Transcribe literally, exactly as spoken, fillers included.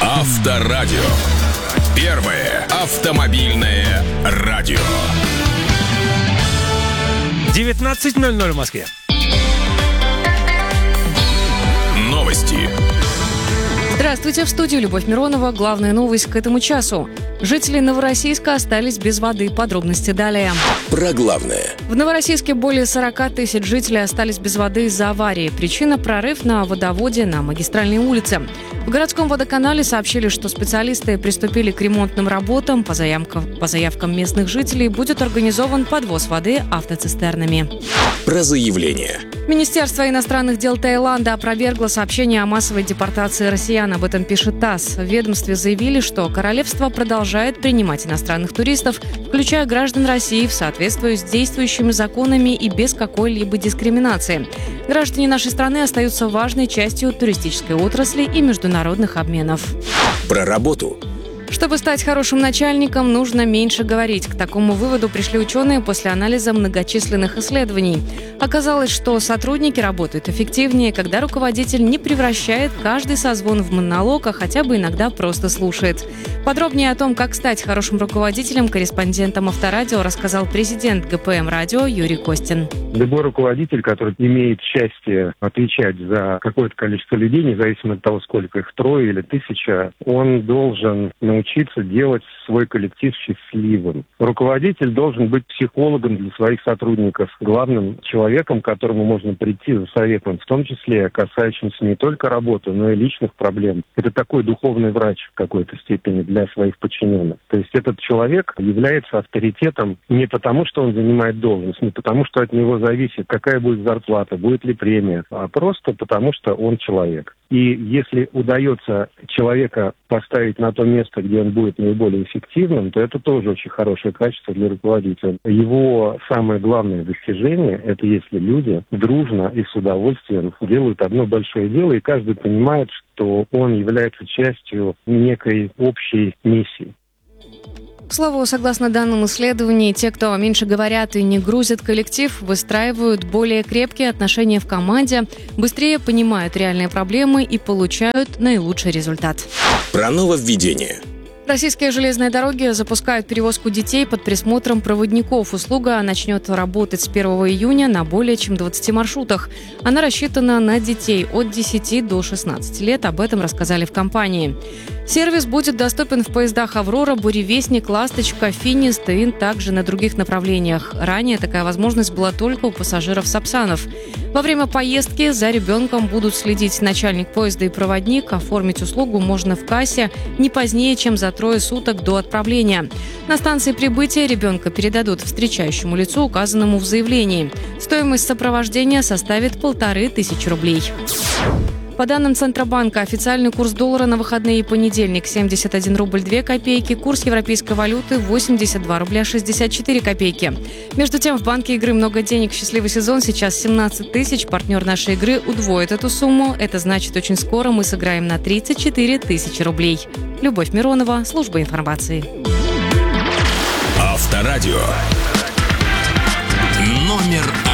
Авторадио. Первое автомобильное радио. девятнадцать ноль ноль в Москве. Новости. Здравствуйте, в студии Любовь Миронова. Главная новость к этому часу. Жители Новороссийска остались без воды. Подробности далее. Про главное. В Новороссийске более сорок тысяч жителей остались без воды из-за аварии. Причина – прорыв на водоводе на магистральной улице. В городском водоканале сообщили, что специалисты приступили к ремонтным работам. По заявкам, по заявкам местных жителей будет организован подвоз воды автоцистернами. Про заявление. Министерство иностранных дел Таиланда опровергло сообщение о массовой депортации россиян. Об этом пишет ТАСС. В ведомстве заявили, что королевство продолжает принимать иностранных туристов, включая граждан России, в соответствии с действующими законами и без какой-либо дискриминации. Граждане нашей страны остаются важной частью туристической отрасли и международных обменов. Про работу. Чтобы стать хорошим начальником, нужно меньше говорить. К такому выводу пришли ученые после анализа многочисленных исследований. Оказалось, что сотрудники работают эффективнее, когда руководитель не превращает каждый созвон в монолог, а хотя бы иногда просто слушает. Подробнее о том, как стать хорошим руководителем, корреспондентам Авторадио рассказал президент ГПМ Радио Юрий Костин. Любой руководитель, который имеет счастье отвечать за какое-то количество людей, независимо от того, сколько их, трое или тысяча, он должен научиться делать свой коллектив счастливым. Руководитель должен быть психологом для своих сотрудников, главным человеком, к которому можно прийти за советом, в том числе касающимся не только работы, но и личных проблем. Это такой духовный врач в какой-то степени для своих подчиненных. То есть этот человек является авторитетом не потому, что он занимает должность, не потому, что от него зависит, какая будет зарплата, будет ли премия, а просто потому, что он человек. И если удается человека поставить на то место, где он будет наиболее эффективным, то это тоже очень хорошее качество для руководителя. Его самое главное достижение – это если люди дружно и с удовольствием делают одно большое дело, и каждый понимает, что он является частью некой общей миссии. К слову, согласно данным исследований, те, кто меньше говорят и не грузят коллектив, выстраивают более крепкие отношения в команде, быстрее понимают реальные проблемы и получают наилучший результат. Про нововведение. Российские железные дороги запускают перевозку детей под присмотром проводников. Услуга начнет работать с первого июня на более чем двадцати маршрутах. Она рассчитана на детей от десяти до шестнадцати лет. Об этом рассказали в компании. Сервис будет доступен в поездах «Аврора», «Буревестник», «Ласточка», «Финист» и также на других направлениях. Ранее такая возможность была только у пассажиров «Сапсанов». Во время поездки за ребенком будут следить начальник поезда и проводник. Оформить услугу можно в кассе не позднее, чем за трое суток до отправления. На станции прибытия ребенка передадут встречающему лицу, указанному в заявлении. Стоимость сопровождения составит полторы тысячи рублей. По данным Центробанка, официальный курс доллара на выходные и понедельник – семьдесят один рубль две копейки, курс европейской валюты – восемьдесят два рубля шестьдесят четыре копейки. Между тем, в банке игры «Много денег. Счастливый сезон» сейчас семнадцать тысяч. Партнер нашей игры удвоит эту сумму. Это значит, очень скоро мы сыграем на тридцать четыре тысячи рублей. Любовь Миронова, служба информации. Авторадио. Номер один.